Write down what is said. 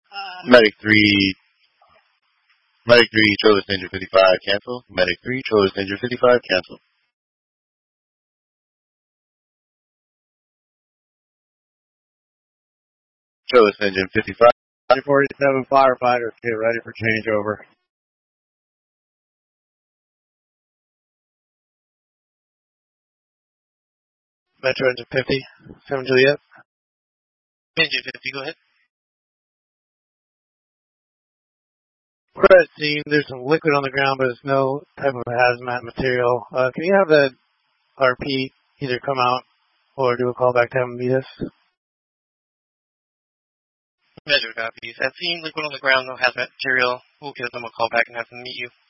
Medic 3, Medic 3, Cholis Ninja 55, cancel. Medic 3, Cholis Ninja 55, cancel. Cholis Ninja 55. 47 firefighters, get ready for changeover. Metro Engine 50, 7 Juliet. Engine 50, go ahead. We're at scene. There's some liquid on the ground, but it's no type of hazmat material. Can you have the RP either come out or do a call back to have them meet us? Measure copies. At scene, liquid on the ground, no hazmat material. We'll give them a call back and have them meet you.